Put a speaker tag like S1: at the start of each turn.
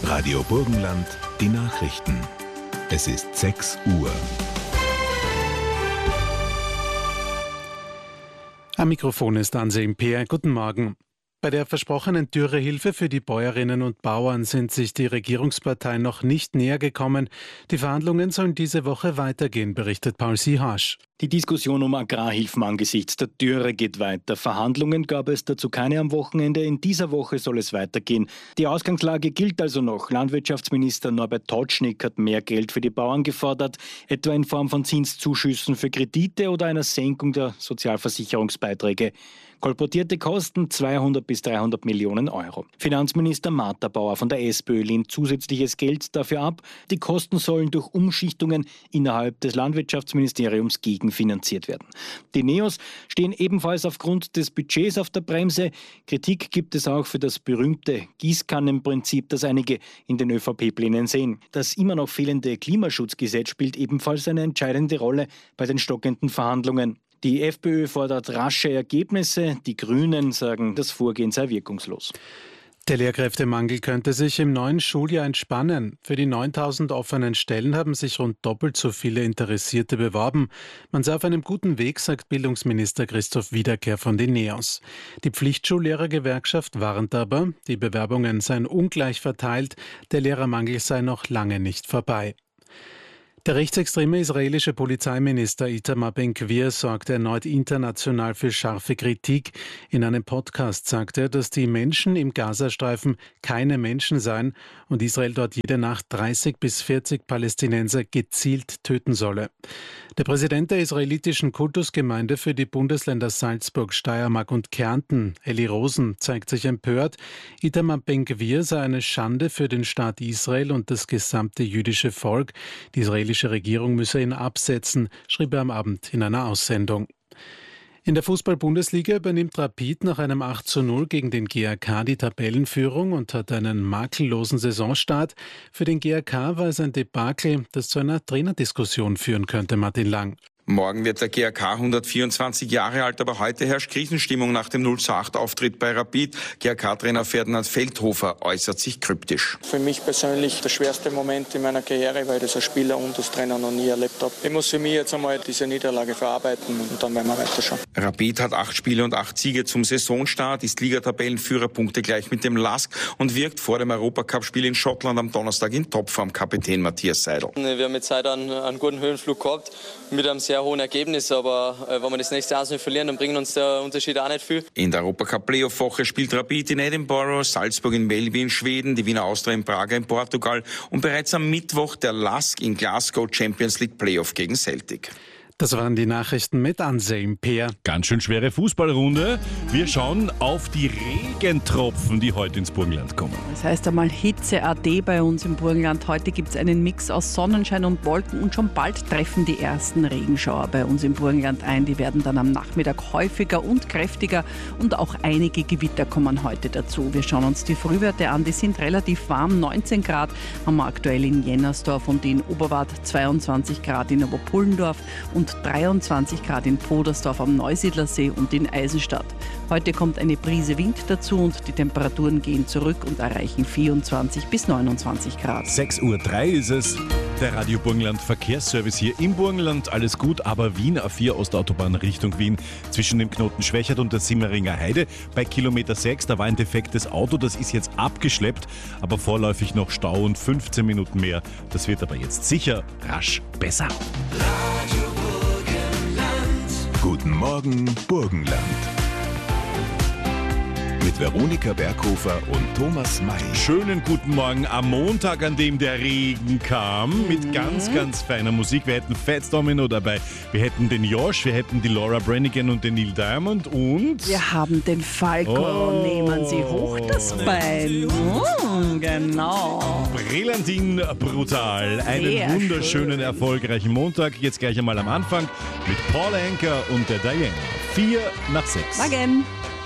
S1: Radio Burgenland, die Nachrichten. Es ist 6 Uhr.
S2: Am Mikrofon ist Ansem Peer. Guten Morgen. Bei der versprochenen Dürrehilfe für die Bäuerinnen und Bauern sind sich die Regierungsparteien noch nicht näher gekommen. Die Verhandlungen sollen diese Woche weitergehen, berichtet Paul Siehasch.
S3: Die Diskussion um Agrarhilfen angesichts der Dürre geht weiter. Verhandlungen gab es dazu keine am Wochenende. In dieser Woche soll es weitergehen. Die Ausgangslage gilt also noch. Landwirtschaftsminister Norbert Totschnig hat mehr Geld für die Bauern gefordert, etwa in Form von Zinszuschüssen für Kredite oder einer Senkung der Sozialversicherungsbeiträge. Kolportierte Kosten 200 bis 300 Millionen Euro. Finanzminister Martha Bauer von der SPÖ lehnt zusätzliches Geld dafür ab. Die Kosten sollen durch Umschichtungen innerhalb des Landwirtschaftsministeriums gegenfinanziert werden. Die NEOS stehen ebenfalls aufgrund des Budgets auf der Bremse. Kritik gibt es auch für das berühmte Gießkannenprinzip, das einige in den ÖVP-Plänen sehen. Das immer noch fehlende Klimaschutzgesetz spielt ebenfalls eine entscheidende Rolle bei den stockenden Verhandlungen. Die FPÖ fordert rasche Ergebnisse, die Grünen sagen, das Vorgehen sei wirkungslos.
S2: Der Lehrkräftemangel könnte sich im neuen Schuljahr entspannen. Für die 9.000 offenen Stellen haben sich rund doppelt so viele Interessierte beworben. Man sei auf einem guten Weg, sagt Bildungsminister Christoph Wiederkehr von den NEOS. Die Pflichtschullehrergewerkschaft warnt aber, die Bewerbungen seien ungleich verteilt, der Lehrermangel sei noch lange nicht vorbei. Der rechtsextreme israelische Polizeiminister Itamar Ben-Gvir sorgt erneut international für scharfe Kritik. In einem Podcast sagt er, dass die Menschen im Gazastreifen keine Menschen seien und Israel dort jede Nacht 30 bis 40 Palästinenser gezielt töten solle. Der Präsident der israelitischen Kultusgemeinde für die Bundesländer Salzburg, Steiermark und Kärnten, Eli Rosen, zeigt sich empört. Itamar Ben-Gvir sei eine Schande für den Staat Israel und das gesamte jüdische Volk. Die israelische Regierung müsse ihn absetzen, schrieb er am Abend in einer Aussendung. In der Fußball-Bundesliga übernimmt Rapid nach einem 8:0 gegen den GAK die Tabellenführung und hat einen makellosen Saisonstart. Für den GAK war es ein Debakel, das zu einer Trainerdiskussion führen könnte, Martin Lang.
S4: Morgen wird der GAK 124 Jahre alt, aber heute herrscht Krisenstimmung nach dem 0:8-Auftritt bei Rapid. GAK-Trainer Ferdinand Feldhofer äußert sich kryptisch.
S5: Für mich persönlich der schwerste Moment in meiner Karriere, weil ich das als Spieler und als Trainer noch nie erlebt habe. Ich muss für mich jetzt einmal diese Niederlage verarbeiten und dann werden wir weiterschauen.
S4: Rapid hat 8 Spiele und 8 Siege zum Saisonstart, ist Ligatabellenführer, Punkte gleich mit dem LASK und wirkt vor dem Europacup-Spiel in Schottland am Donnerstag in Topform. Kapitän Matthias Seidel.
S6: Wir haben jetzt heute einen guten Höhenflug gehabt mit einem sehr hohen Ergebnis, aber wenn wir das nächste 1-0 verlieren, dann bringt uns der Unterschied auch nicht viel.
S4: In der Europacup-Playoff-Woche spielt Rapid in Edinburgh, Salzburg in Melby in Schweden, die Wiener Austria in Praga in Portugal und bereits am Mittwoch der LASK in Glasgow Champions League Playoff gegen Celtic.
S2: Das waren die Nachrichten mit Ansem Peer.
S7: Ganz schön schwere Fußballrunde. Wir schauen auf die Regentropfen, die heute ins Burgenland kommen.
S8: Das heißt einmal Hitze.at bei uns im Burgenland. Heute gibt es einen Mix aus Sonnenschein und Wolken und schon bald treffen die ersten Regenschauer bei uns im Burgenland ein. Die werden dann am Nachmittag häufiger und kräftiger und auch einige Gewitter kommen heute dazu. Wir schauen uns die Frühwerte an. Die sind relativ warm. 19 Grad haben wir aktuell in Jennersdorf und in Oberwart, 22 Grad in Oberpullendorf und 23 Grad in Podersdorf am Neusiedlersee und in Eisenstadt. Heute kommt eine Prise Wind dazu und die Temperaturen gehen zurück und erreichen 24 bis 29 Grad.
S7: 6:03 Uhr ist es. Der Radio Burgenland Verkehrsservice hier im Burgenland. Alles gut, aber Wien A4 Ostautobahn Richtung Wien zwischen dem Knoten Schwächert und der Simmeringer Heide. Bei Kilometer 6, da war ein defektes Auto, das ist jetzt abgeschleppt, aber vorläufig noch Stau und 15 Minuten mehr. Das wird aber jetzt sicher rasch besser.
S1: Guten Morgen, Burgenland. Mit Veronika Berghofer und Thomas May.
S7: Schönen guten Morgen am Montag, an dem der Regen kam, mit ganz, ganz feiner Musik. Wir hätten Fats Domino dabei, wir hätten den Josh, wir hätten die Laura Branigan und den Neil Diamond und...
S8: Wir haben den Falco, nehmen Sie hoch das Bein. Genau.
S7: Brillantin brutal. Einen wunderschönen, erfolgreichen Montag. Jetzt gleich einmal am Anfang mit Paul Anka und der Diana. 5:55.
S8: Morgen.